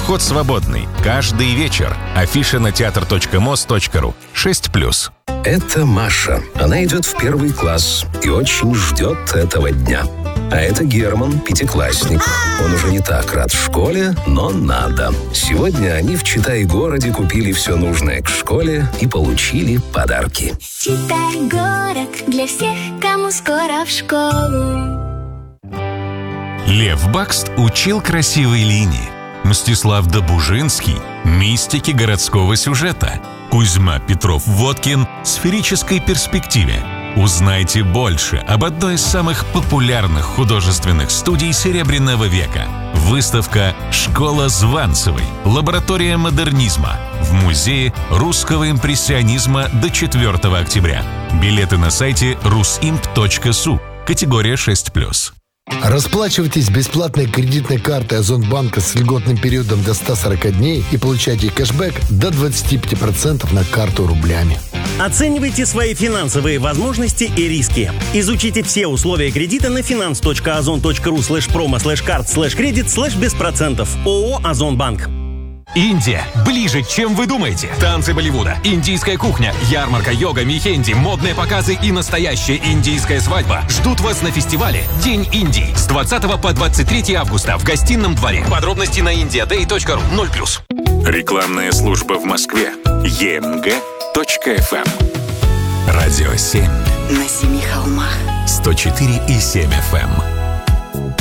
Вход свободный. Каждый вечер. Афиша на театр.мос.ру. 6+. Это Маша. Она идет в 1 класс и очень ждет этого дня. А это Герман, 5-классник. Он уже не так рад в школе, но надо. Сегодня они в Читай-городе купили все нужное к школе и получили подарки. Читай-город для всех, кому скоро в школу. Лев Бакст учил красивой линии. Мстислав Добужинский – мистики городского сюжета. Кузьма Петров-Водкин – сферической перспективе. Узнайте больше об одной из самых популярных художественных студий Серебряного века. Выставка «Школа Званцевой. Лаборатория модернизма» в Музее русского импрессионизма до 4 октября. Билеты на сайте rusimp.su. Категория 6+. Расплачивайтесь бесплатной кредитной картой Озонбанка с льготным периодом до 140 дней и получайте кэшбэк до 25% на карту рублями. Оценивайте свои финансовые возможности и риски. Изучите все условия кредита на finance.ozon.ru/promo/card/credit/без процентов. ООО «Озонбанк». Индия ближе, чем вы думаете. Танцы Болливуда, индийская кухня, ярмарка, йога, мехенди, модные показы и настоящая индийская свадьба ждут вас на фестивале «День Индии» с 20 по 23 августа в Гостином дворе. Подробности на indiaday.ru 0+. Рекламная служба в Москве. emg.fm. Радио 7. На 7 холмах. 104,7 FM.